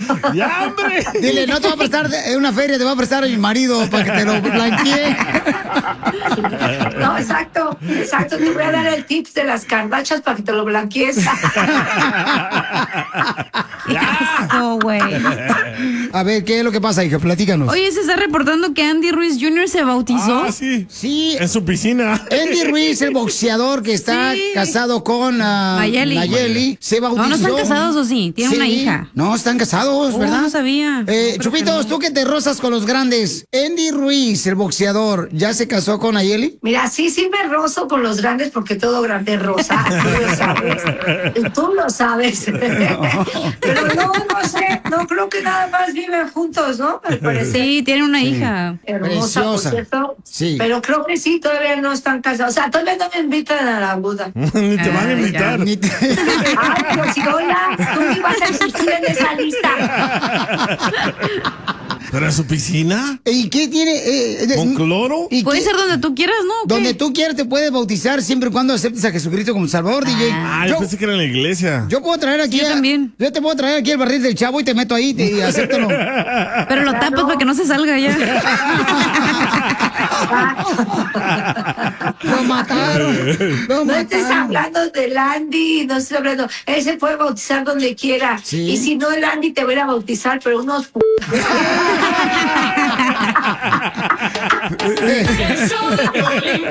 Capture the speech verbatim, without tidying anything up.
¡Ya, hombre! Dile, no te va a prestar en una feria, te va a prestar a mi marido para que te lo blanquee. No, exacto, exacto. Te voy a dar el tips de las cardachas para que te lo blanquees. No, güey. A ver, ¿qué es lo que pasa, hija? Platícanos. Oye, se está reportando que Andy Ruiz junior se bautizó. Ah, sí. Sí. En su piscina. Andy Ruiz, el boxeador que está Sí. casado con uh, Nayeli. Nayeli, se bautizó. No, no están casados, ¿o sí? Tiene una hija. No, están casados, Oh, ¿verdad? no sabía. Eh, No, pero Chupitos, que no. tú que te rozas con los grandes. Andy Ruiz, el boxeador, ¿ya se casó con Nayeli? Mira, sí, sí me rozo con los grandes porque todo grande es rosa. Tú lo sabes. Tú lo sabes. Pero no, no sé. No creo que nada más viven juntos, ¿no? Me parece. Sí, tiene una hija. Hermosa, por Preciosa. cierto. Sí. Pero creo que sí, todavía no están casados. O sea, todavía no me invitan a la boda. Ni te van a Ah, invitar. Ni te- Ay, pero si hola, tú ni vas a existir en esa lista. ¿Pero en su piscina? ¿Y qué tiene? eh, eh, ¿Con cloro? ¿Y Puede qué- ser donde tú quieras, ¿no? ¿O qué? Donde tú quieras te puedes bautizar siempre y cuando aceptes a Jesucristo como Salvador, D J. Ah, yo Yo, pensé que era en la iglesia. yo puedo traer aquí. Sí, yo a- también. Yo te puedo traer aquí el barril del chavo y te meto ahí y acéptalo. Pero lo tapas para que no se salga ya. Lo mataron. Lo No estés mataron. hablando del Andy, no estoy hablando. Él se puede bautizar donde quiera. Sí. Y si no, el Andy te va a ir a bautizar, pero unos. p- Eh,